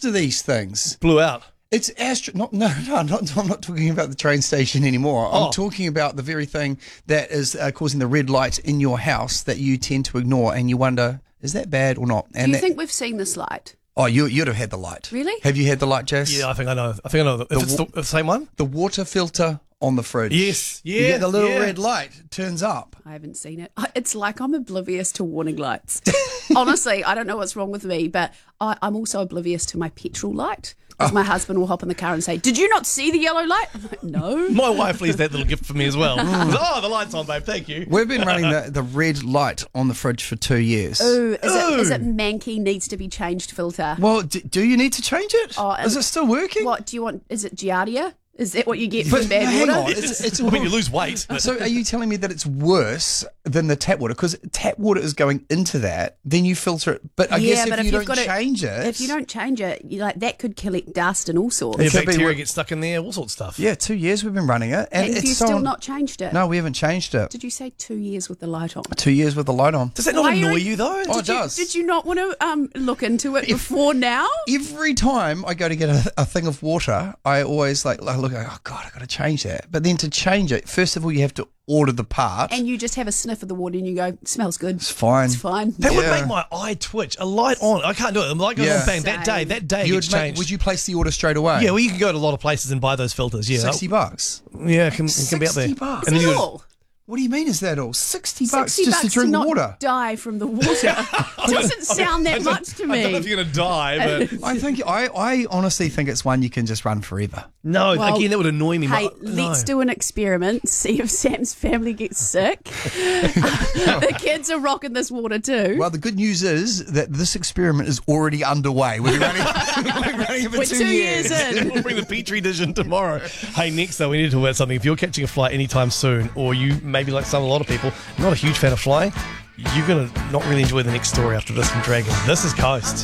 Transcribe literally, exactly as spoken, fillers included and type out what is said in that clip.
after these things. Blew out. It's astro. Not, no, no, I'm not, I'm not talking about the train station anymore. Oh. I'm talking about the very thing that is uh, causing the red light in your house that you tend to ignore, and you wonder, is that bad or not? And Do you that, think we've seen this light? Oh, you, you'd have had the light. Really? Have you had the light, Jess? Yeah, I think I know. I think I know. If The it's wa- the, the same one? The water filter on the fridge. Yes, You yeah, get the little yeah. red light turns up. I haven't seen it. I- It's like I'm oblivious to warning lights. Honestly, I don't know what's wrong with me, but I, I'm also oblivious to my petrol light. Because my husband will hop in the car and say, "Did you not see the yellow light?" I'm like, no. My wife leaves that little gift for me as well. Oh, the light's on, babe. Thank you. We've been running the, the red light on the fridge for two years. Ooh, is it, is it manky needs to be changed filter? Well, d- do you need to change it? Oh, is it still working? What do you want? Is it Giardia? Is that what you get But from bad hang water? on, it's, it's I mean, you lose weight. So are you telling me that it's worse than the tap water? Because tap water is going into that, then you filter it. But I Yeah, guess if, but if you you've don't got it- change it... If you don't change it, you like that could collect dust and all sorts. Yeah, could be bacteria wor- gets stuck in there, all sorts of stuff. Yeah, two years we've been running it. And, And it's you so still on- not changed it? No, we haven't changed it. Did you say two years with the light on? Two years with the light on. Does that not Why are annoy you- you, though? Oh, it Did you, does. did you not want to um, look into it before now? Every time I go to get a, a thing of water, I always like, I look, oh God, I've got to change that. But then to change it, first of all, you have to order the part. And you just have a sniff of the water and you go, smells good. It's fine. It's fine. That would Yeah. make my eye twitch. A light on. I can't do it. The light goes Yeah. on, bang, that day, Same. that day You gets would, make, changed. would you place the order straight away? Yeah, well, you can go to a lot of places and buy those filters. Yeah, sixty bucks. yeah, it can, it can be up there. sixty bucks. And then you Cool. What do you mean? Is that all? Sixty bucks sixty just bucks to drink not water? die from the water. Doesn't sound that much to I don't know if me. you're going to die, but I think I, I honestly think it's one you can just run forever. no. Well, again, that would annoy me. Hey, My- let's no. do an experiment. See if Sam's family gets sick. The kids are rocking this water too. Well, the good news is that this experiment is already underway. We've been running, we've been running it for We're two, two years in. We'll bring the Petri dish in tomorrow. Hey, next though, we need to talk about something. If you're catching a flight anytime soon, or you maybe like some a lot of people, not a huge fan of flying, you're gonna not really enjoy the next story after this from Dragon. This is Coast.